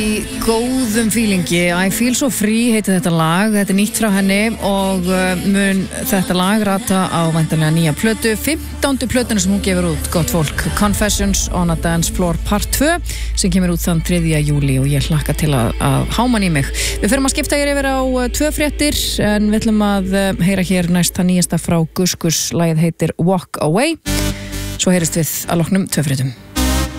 Í góðum fílingi, I Feel So Free heitir þetta lag, þetta nýtt frá henni og mun þetta lag rata á væntanlega nýja plötu, 15. plötuna sem hún gefur út, gott fólk, Confessions on a Dance Floor Part 2 sem kemur út þann 3. júlí og ég hlakka til að háman í mig. Við förum að skipta hér yfir á 2 fréttir en við ætlum að heyra hér næsta nýjasta frá Gus Gus, lagið heitir Walk Away, svo heyrist við að loknum 2 fréttum.